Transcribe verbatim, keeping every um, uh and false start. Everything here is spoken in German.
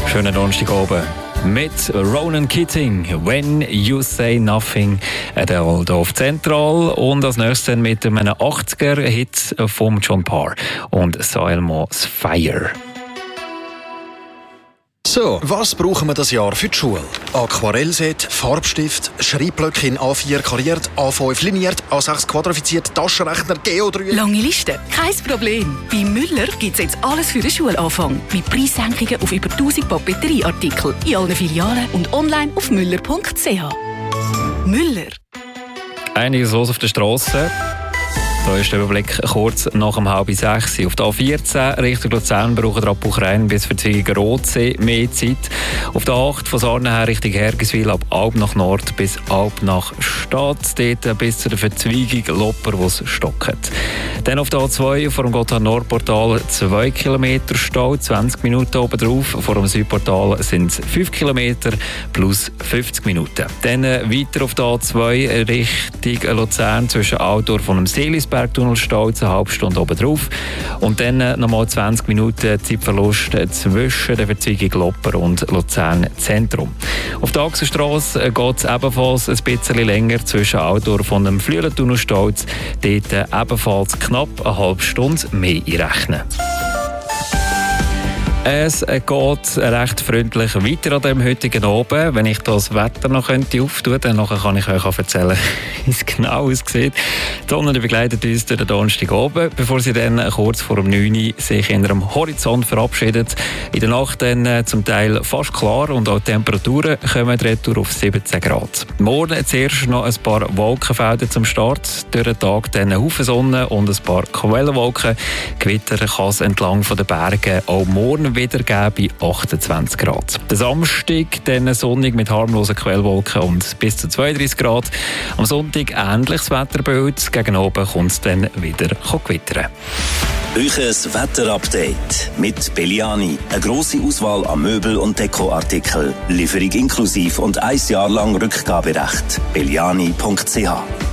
Schönen Donnerstag oben. Mit Ronan Keating, When You Say Nothing, der Waldorf Zentral. Und als nächstes mit einem achtziger-Hit von John Parr und Salmos Fire. So, was brauchen wir das Jahr für die Schule? Aquarellset, Farbstift, Schreibblöcke in A vier kariert, A fünf liniert, A sechs quadrifiziert, Taschenrechner, Geodreieck. Lange Liste? Kein Problem. Bei Müller gibt es jetzt alles für den Schulanfang. Mit Preissenkungen auf über tausend Papeterieartikel in allen Filialen und online auf müller punkt c h. Müller. Einiges los auf der Strasse. Da ist der Überblick kurz nach um halb sechs. Auf der A vierzehn Richtung Luzern brauchen der Abbruchrein bis Verzweigung Rotsee mehr Zeit. Auf der acht von Sarnen her Richtung Hergiswil ab Alb nach Nord bis Alb nach Stadt. Dort bis zu der Verzweigung Lopper, wo es stockt. Dann auf der A zwei vor dem Gotthard-Nord-Portal zwei Kilometer Stau, zwanzig Minuten oben drauf. Vor dem Südportal sind es fünf Kilometer plus fünfzig Minuten. Dann weiter auf der A zwei Richtung Luzern zwischen Altdorf und dem Seelisbergtunnel Stau, eine halbe Stunde oben drauf. Und dann nochmal zwanzig Minuten Zeitverlust zwischen der Verzweigung Lopper und Luzern Zentrum. Auf der Achsenstrasse geht es ebenfalls ein bisschen länger zwischen Altdorf und dem Flüelentunnel Stau. Dort ebenfalls knapp eine halbe Stunde mehr einrechnen. Es geht recht freundlich weiter an dem heutigen Abend. Wenn ich das Wetter noch könnte auftun könnte, dann kann ich euch auch erzählen, wie es genau aussieht. Die Sonne begleitet uns durch den Donnerstag oben, bevor sie dann kurz vor um neun Uhr sich in einem Horizont verabschiedet. In der Nacht dann zum Teil fast klar und auch die Temperaturen kommen retour auf siebzehn Grad. Morgen zuerst noch ein paar Wolkenfelder zum Start. Durch den Tag dann ein Haufen Sonne und ein paar Quellenwolken. Gewitter kann es entlang der Berge auch morgen wieder geben bei achtundzwanzig Grad. Der Samstag dann sonnig mit harmlosen Quellwolken und bis zu zweiunddreißig Grad. Am Sonntag ähnliches Wetterbild. Gegen oben kommt es dann wieder gewittern. Euches Wetterupdate mit Belliani. Eine grosse Auswahl an Möbel- und Dekoartikeln. Lieferung inklusiv und ein Jahr lang Rückgaberecht. belliani punkt c h